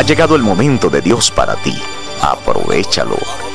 Ha llegado el momento de Dios para ti. Aprovéchalo.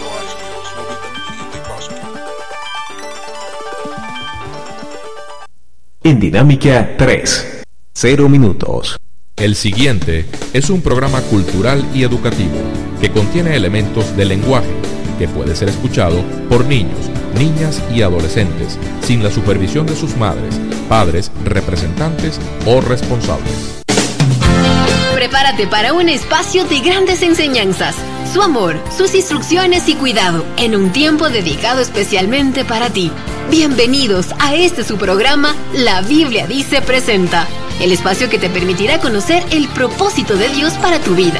En Dinámica 3, 0 minutos. El siguiente es un programa cultural y educativo que contiene elementos del lenguaje que puede ser escuchado por niños, niñas y adolescentes sin la supervisión de sus madres, padres, representantes o responsables. Prepárate para un espacio de grandes enseñanzas, su amor, sus instrucciones y cuidado en un tiempo dedicado especialmente para ti. Bienvenidos a su programa La Biblia Dice Presenta, el espacio que te permitirá conocer el propósito de Dios para tu vida.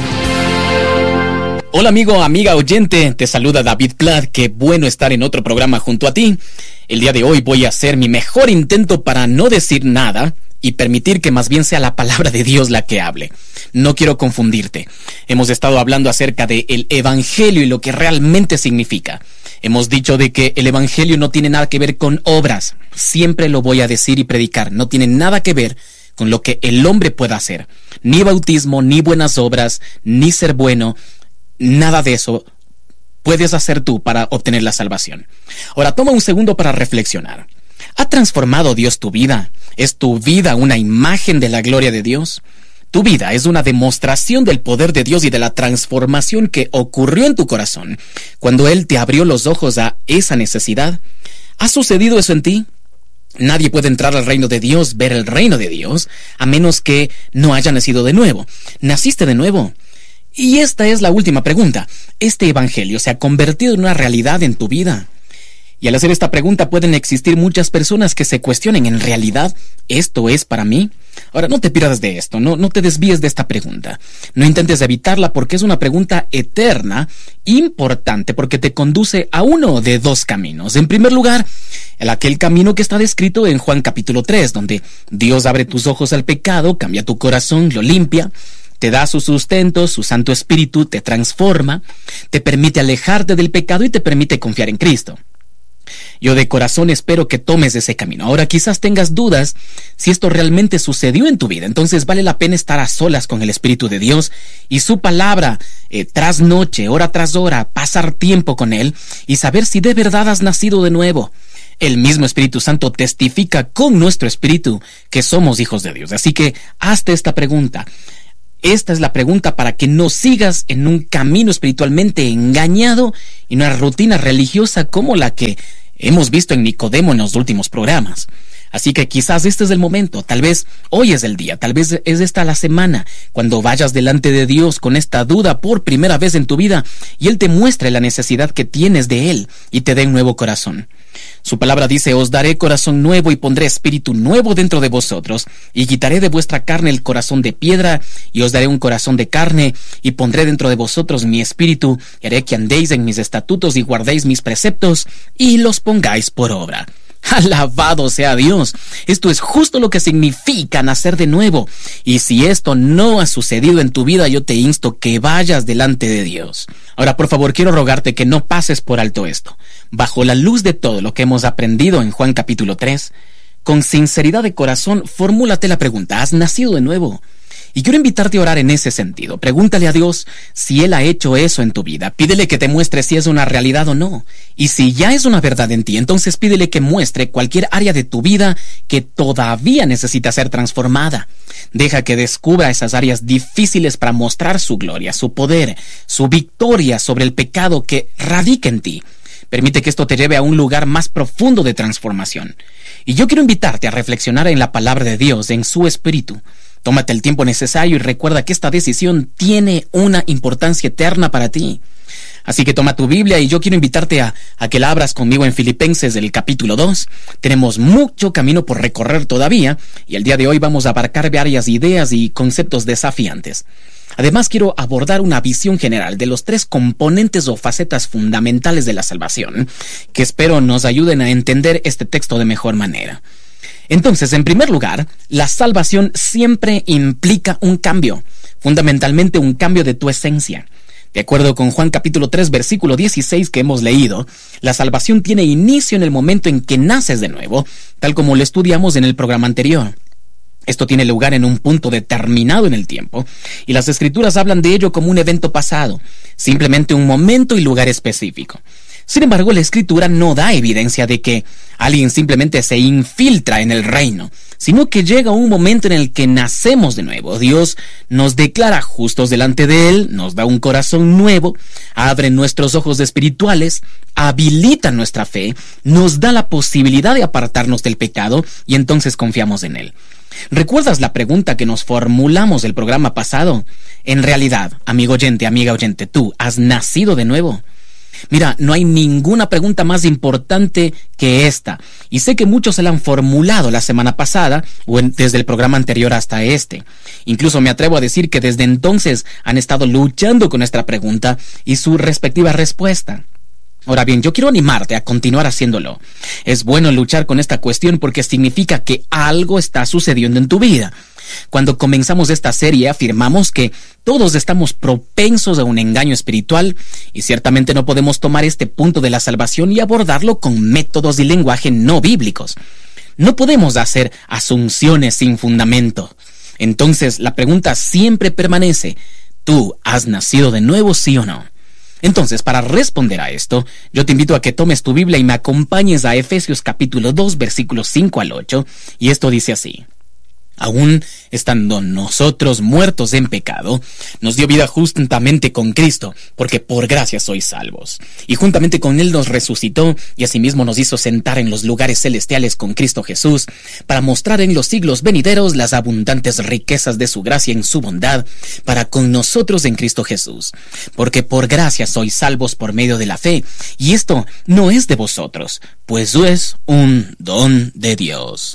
Hola amigo, amiga oyente, te saluda David Platt, qué bueno estar en otro programa junto a ti. El día de hoy voy a hacer mi mejor intento para no decir nada y permitir que más bien sea la palabra de Dios la que hable. No quiero confundirte. Hemos estado hablando acerca del Evangelio y lo que realmente significa. Hemos dicho de que el Evangelio no tiene nada que ver con obras. Siempre lo voy a decir y predicar. No tiene nada que ver con lo que el hombre pueda hacer. Ni bautismo, ni buenas obras, ni ser bueno. Nada de eso puedes hacer tú para obtener la salvación. Ahora toma un segundo para reflexionar. ¿Ha transformado Dios tu vida? ¿Es tu vida una imagen de la gloria de Dios? Tu vida es una demostración del poder de Dios y de la transformación que ocurrió en tu corazón cuando Él te abrió los ojos a esa necesidad. ¿Ha sucedido eso en ti? Nadie puede entrar al reino de Dios, ver el reino de Dios, a menos que no haya nacido de nuevo. ¿Naciste de nuevo? Y esta es la última pregunta. ¿Este evangelio se ha convertido en una realidad en tu vida? Y al hacer esta pregunta pueden existir muchas personas que se cuestionen, ¿en realidad esto es para mí? Ahora, no te pierdas de esto, no te desvíes de esta pregunta. No intentes evitarla porque es una pregunta eterna, importante, porque te conduce a uno de dos caminos. En primer lugar, aquel camino que está descrito en Juan capítulo 3, donde Dios abre tus ojos al pecado, cambia tu corazón, lo limpia, te da su sustento, su Santo Espíritu, te transforma, te permite alejarte del pecado y te permite confiar en Cristo. Yo de corazón espero que tomes ese camino. Ahora quizás tengas dudas si esto realmente sucedió en tu vida. Entonces vale la pena estar a solas con el Espíritu de Dios y su palabra, tras noche, hora tras hora, pasar tiempo con Él y saber si de verdad has nacido de nuevo. El mismo Espíritu Santo testifica con nuestro espíritu que somos hijos de Dios. Así que hazte esta pregunta. Esta es la pregunta para que no sigas en un camino espiritualmente engañado y una rutina religiosa como la que hemos visto en Nicodemo en los últimos programas. Así que quizás este es el momento, tal vez hoy es el día, tal vez es esta la semana, cuando vayas delante de Dios con esta duda por primera vez en tu vida y Él te muestre la necesidad que tienes de Él y te dé un nuevo corazón. Su palabra dice, os daré corazón nuevo y pondré espíritu nuevo dentro de vosotros y quitaré de vuestra carne el corazón de piedra y os daré un corazón de carne y pondré dentro de vosotros mi espíritu y haré que andéis en mis estatutos y guardéis mis preceptos y los pongáis por obra. Alabado sea Dios. Esto es justo lo que significa nacer de nuevo. Y si esto no ha sucedido en tu vida, yo te insto que vayas delante de Dios. Ahora, por favor, quiero rogarte que no pases por alto esto. Bajo la luz de todo lo que hemos aprendido en Juan capítulo 3, con sinceridad de corazón, formúlate la pregunta, ¿has nacido de nuevo? Y quiero invitarte a orar en ese sentido. Pregúntale a Dios si Él ha hecho eso en tu vida. Pídele que te muestre si es una realidad o no. Y si ya es una verdad en ti, entonces pídele que muestre cualquier área de tu vida que todavía necesita ser transformada. Deja que descubra esas áreas difíciles para mostrar su gloria, su poder, su victoria sobre el pecado que radica en ti. Permite que esto te lleve a un lugar más profundo de transformación. Y yo quiero invitarte a reflexionar en la palabra de Dios, en su Espíritu. Tómate el tiempo necesario y recuerda que esta decisión tiene una importancia eterna para ti. Así que toma tu Biblia y yo quiero invitarte a que la abras conmigo en Filipenses del capítulo 2. Tenemos mucho camino por recorrer todavía y el día de hoy vamos a abarcar varias ideas y conceptos desafiantes. Además quiero abordar una visión general de los 3 componentes o facetas fundamentales de la salvación que espero nos ayuden a entender este texto de mejor manera. Entonces, en primer lugar, la salvación siempre implica un cambio, fundamentalmente un cambio de tu esencia. De acuerdo con Juan capítulo 3, versículo 16 que hemos leído, la salvación tiene inicio en el momento en que naces de nuevo, tal como lo estudiamos en el programa anterior. Esto tiene lugar en un punto determinado en el tiempo, y las Escrituras hablan de ello como un evento pasado, simplemente un momento y lugar específico. Sin embargo, la Escritura no da evidencia de que alguien simplemente se infiltra en el reino, sino que llega un momento en el que nacemos de nuevo. Dios nos declara justos delante de Él, nos da un corazón nuevo, abre nuestros ojos espirituales, habilita nuestra fe, nos da la posibilidad de apartarnos del pecado y entonces confiamos en Él. ¿Recuerdas la pregunta que nos formulamos del programa pasado? En realidad, amigo oyente, amiga oyente, ¿tú has nacido de nuevo? Mira, no hay ninguna pregunta más importante que esta, y sé que muchos se la han formulado la semana pasada o desde el programa anterior hasta este. Incluso me atrevo a decir que desde entonces han estado luchando con esta pregunta y su respectiva respuesta. Ahora bien, yo quiero animarte a continuar haciéndolo. Es bueno luchar con esta cuestión porque significa que algo está sucediendo en tu vida. Cuando comenzamos esta serie afirmamos que todos estamos propensos a un engaño espiritual y ciertamente no podemos tomar este punto de la salvación y abordarlo con métodos y lenguaje no bíblicos. No podemos hacer asunciones sin fundamento. Entonces la pregunta siempre permanece: ¿tú has nacido de nuevo, sí o no? Entonces, para responder a esto, yo te invito a que tomes tu Biblia y me acompañes a Efesios capítulo 2, versículos 5 al 8, y esto dice así: aún estando nosotros muertos en pecado, nos dio vida juntamente con Cristo, porque por gracia sois salvos. Y juntamente con Él nos resucitó, y asimismo nos hizo sentar en los lugares celestiales con Cristo Jesús, para mostrar en los siglos venideros las abundantes riquezas de su gracia en su bondad, para con nosotros en Cristo Jesús. Porque por gracia sois salvos por medio de la fe, y esto no es de vosotros, pues es un don de Dios.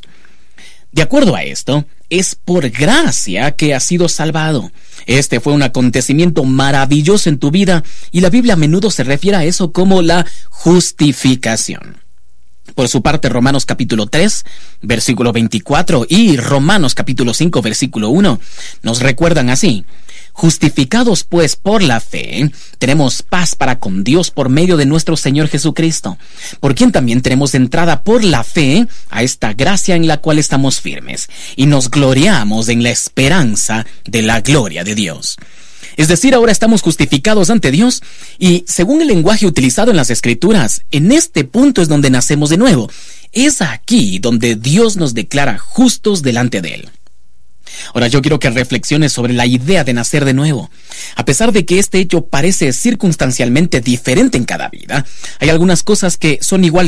De acuerdo a esto, es por gracia que has sido salvado. Este fue un acontecimiento maravilloso en tu vida y la Biblia a menudo se refiere a eso como la justificación. Por su parte, Romanos capítulo 3, versículo 24 y Romanos capítulo 5, versículo 1 nos recuerdan así: justificados pues por la fe, tenemos paz para con Dios por medio de nuestro Señor Jesucristo, por quien también tenemos entrada por la fe a esta gracia en la cual estamos firmes, y nos gloriamos en la esperanza de la gloria de Dios. Es decir, ahora estamos justificados ante Dios, y según el lenguaje utilizado en las Escrituras, en este punto es donde nacemos de nuevo. Es aquí donde Dios nos declara justos delante de Él. Ahora yo quiero que reflexiones sobre la idea de nacer de nuevo. A pesar de que este hecho parece circunstancialmente diferente en cada vida, hay algunas cosas que son iguales